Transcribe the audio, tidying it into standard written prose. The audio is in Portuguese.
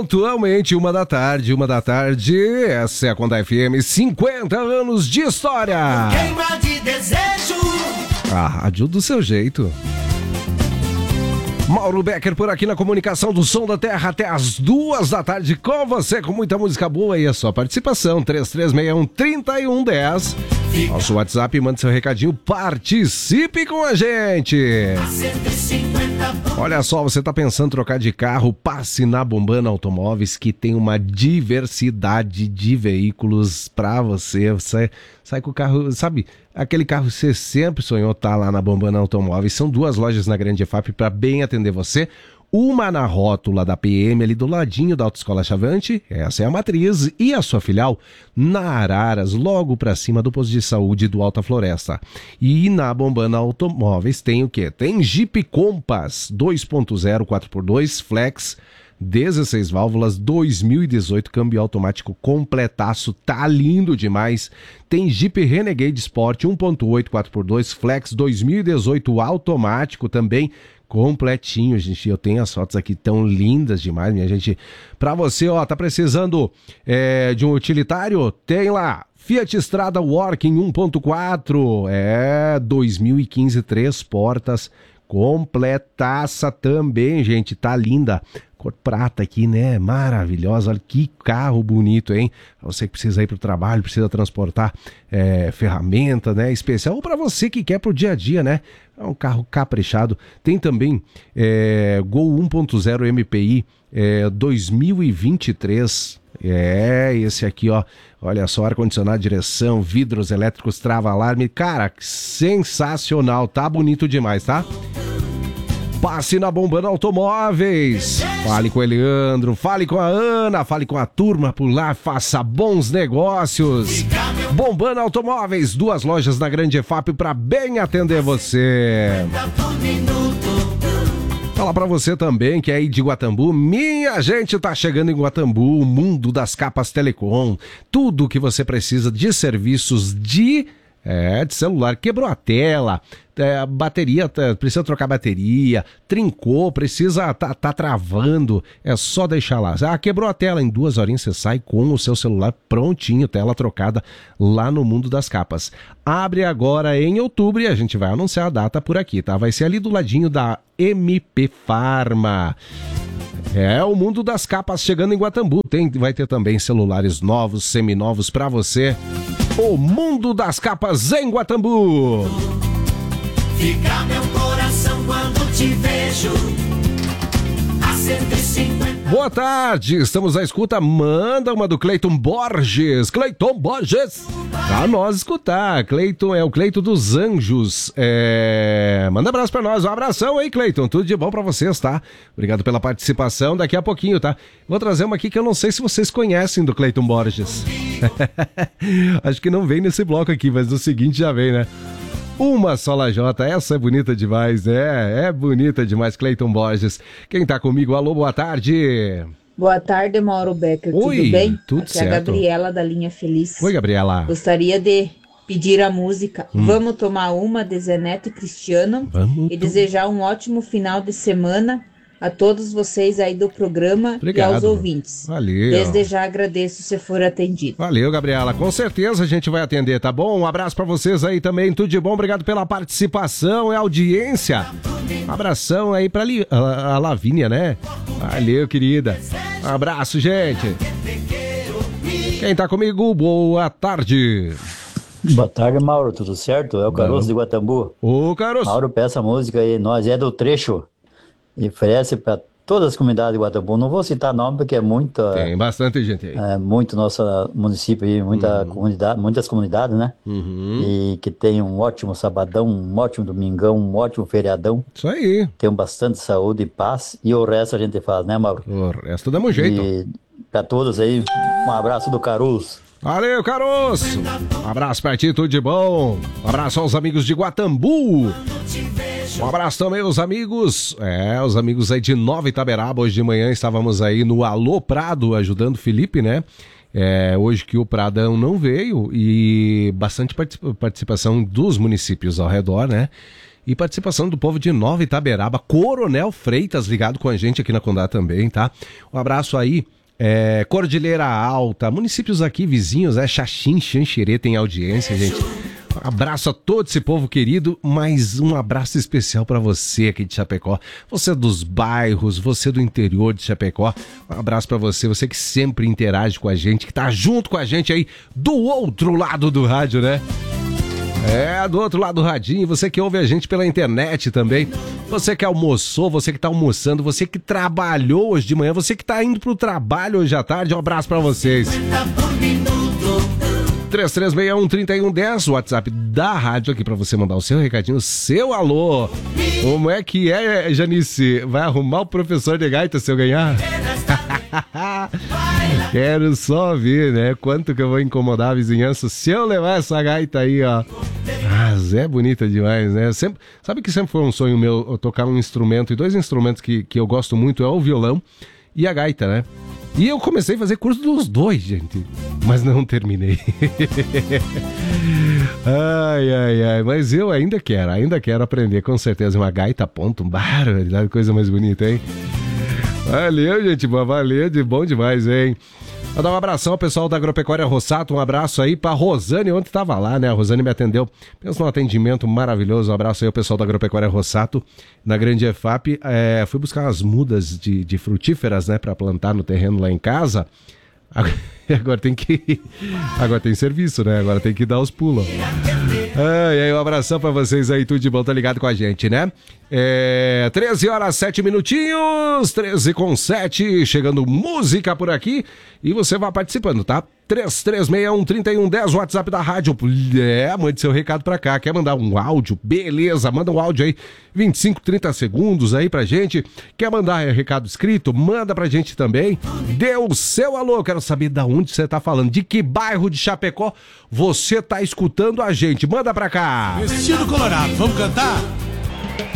Pontualmente, 1 da tarde, essa é a Conta FM, 50 anos de história. Queima de desejo. A rádio do seu jeito. Mauro Becker por aqui na comunicação do Som da Terra até as 2 da tarde com você, com muita música boa e a sua participação, 3361-3110. Nosso WhatsApp, manda seu recadinho, participe com a gente. Olha só, você tá pensando em trocar de carro, passe na Bombana Automóveis, que tem uma diversidade de veículos pra você. Você sai com o carro, sabe, aquele carro que você sempre sonhou estar lá na Bombana Automóveis. São 2 lojas na Grande EFAP para bem atender você. Uma na rótula da PM, ali do ladinho da Autoescola Chavante, essa é a matriz, e a sua filial na Araras, logo para cima do posto de saúde do Alta Floresta. E na Bombana Automóveis tem o quê? Tem Jeep Compass 2.0 4x2 Flex, 16 válvulas, 2018, câmbio automático completaço, tá lindo demais. Tem Jeep Renegade Sport 1.8 4x2 Flex, 2018 automático também, completinho, gente. Eu tenho as fotos aqui tão lindas demais, minha gente. Pra você, ó, tá precisando de um utilitário? Tem lá, Fiat Strada Working 1.4, 2015, 3 portas, completaça também, gente, tá linda. Cor prata aqui, né? Maravilhosa. Olha que carro bonito, hein? Você que precisa ir pro trabalho, precisa transportar ferramenta, né? Especial. Ou para você que quer pro dia a dia, né? É um carro caprichado. Tem também Gol 1.0 MPI 2023. Esse aqui, ó. Olha só, ar-condicionado, direção, vidros elétricos, trava-alarme. Cara, sensacional. Tá bonito demais, tá? Passe na Bombana Automóveis. Fale com o Eleandro, fale com a Ana, fale com a turma por lá, faça bons negócios. Bombana Automóveis, 2 lojas na Grande EFAP para bem atender você. Falar pra você também que é aí de Guatambu, minha gente, tá chegando em Guatambu, o mundo das capas Telecom. Tudo que você precisa de serviços de celular, quebrou a tela, bateria, precisa trocar bateria, trincou, precisa, tá travando, é só deixar lá. Quebrou a tela, em 2 horinhas você sai com o seu celular prontinho, tela trocada lá no mundo das capas. Abre agora em outubro e a gente vai anunciar a data por aqui, tá? Vai ser ali do ladinho da MP Pharma. O mundo das capas chegando em Guatambu. Vai ter também celulares novos, seminovos pra você. O mundo das capas em Guatambu. Fica meu coração quando te vejo. A 150. Boa tarde, estamos à escuta. Manda uma do Cleiton Borges. Cleiton Borges, pra nós escutar. Cleiton é o Cleiton dos Anjos. Manda abraço pra nós. Um abração aí, Cleiton. Tudo de bom pra vocês, tá? Obrigado pela participação. Daqui a pouquinho, tá? Vou trazer uma aqui que eu não sei se vocês conhecem do Cleiton Borges. Acho que não vem nesse bloco aqui, mas no seguinte já vem, né? Uma só lajota, essa é bonita demais, né? É bonita demais, Cleiton Borges. Quem tá comigo? Alô, boa tarde. Boa tarde, Mauro Becker. Oi, tudo bem? Tudo Aqui certo. É a Gabriela da Linha Feliz. Oi, Gabriela. Gostaria de pedir a música Vamos Tomar Uma, de Zeneto e Cristiano. E desejar um ótimo final de semana a todos vocês aí do programa. Obrigado. E aos ouvintes. Valeu. Desde já agradeço se for atendido. Valeu, Gabriela. Com certeza a gente vai atender, tá bom? Um abraço pra vocês aí também. Tudo de bom. Obrigado pela participação e audiência. Um abração aí pra a Lavínia, né? Valeu, querida. Um abraço, gente. Quem tá comigo? Boa tarde. Boa tarde, Mauro. Tudo certo? É o Caroço de Guatambu. Ô, Caroço. Mauro, peça a música aí. Nós é do trecho. E oferece para todas as comunidades de Guatambu. Não vou citar nome porque é muita. Tem bastante gente aí. Muito nosso município aí, comunidade, muitas comunidades, né? E que tem um ótimo sabadão, um ótimo domingão, um ótimo feriadão. Isso aí. Tenham bastante saúde e paz. E o resto a gente faz, né, Mauro? O resto dá um jeito. E para todos aí, um abraço do Caroço. Valeu, Caroço. Um abraço pra ti, tudo de bom. Um abraço aos amigos de Guatambu. Um abraço também aos amigos, os amigos aí de Nova Itaberaba. Hoje de manhã estávamos aí no Alô Prado ajudando o Felipe, né? Hoje que o Pradão não veio e bastante participação dos municípios ao redor, né? E participação do povo de Nova Itaberaba, Coronel Freitas ligado com a gente aqui na Condá também, tá? Um abraço aí, Cordilheira Alta, municípios aqui vizinhos, Xaxim, Xanxerê tem audiência, gente. Um abraço a todo esse povo querido, mas um abraço especial para você aqui de Chapecó, você dos bairros, você do interior de Chapecó, um abraço para você, você que sempre interage com a gente, que tá junto com a gente aí do outro lado do rádio, né? Do outro lado do radinho, você que ouve a gente pela internet também, você que almoçou, você que tá almoçando, você que trabalhou hoje de manhã, você que tá indo pro trabalho hoje à tarde, um abraço pra vocês. 3361-3110, o WhatsApp da rádio aqui pra você mandar o seu recadinho, seu alô. Como é que Janice? Vai arrumar o professor de gaita se eu ganhar? Quero só ver, né? Quanto que eu vou incomodar a vizinhança se eu levar essa gaita aí, ó. É bonita demais, né? Sabe que sempre foi um sonho meu eu tocar um instrumento, e dois instrumentos que eu gosto muito é o violão e a gaita, né? E eu comecei a fazer curso dos dois, gente, mas não terminei. Ai, mas eu ainda quero aprender, com certeza, uma gaita ponto, barbaridade, coisa mais bonita, hein? Valeu, gente, valeu, bom demais, hein? Vou dar um abração ao pessoal da Agropecuária Rossato, um abraço aí pra Rosane, ontem tava lá, né? A Rosane me atendeu, pensa num atendimento maravilhoso, um abraço aí ao pessoal da Agropecuária Rossato, na Grande EFAP, fui buscar umas mudas de frutíferas, né, pra plantar no terreno lá em casa, agora tem serviço, né? Agora tem que dar os pulos. E aí, um abração pra vocês aí, tudo de bom, tá ligado com a gente, né? 13 horas 7 minutinhos, 13:07, chegando música por aqui e você vai participando, tá? 3361-3110, WhatsApp da rádio. Mande seu recado pra cá. Quer mandar um áudio? Beleza, manda um áudio aí, 25, 30 segundos aí pra gente. Quer mandar recado escrito? Manda pra gente também. Dê o seu alô, quero saber de onde você tá falando, de que bairro de Chapecó você tá escutando a gente. Manda pra cá. Vestido Colorado, vamos cantar?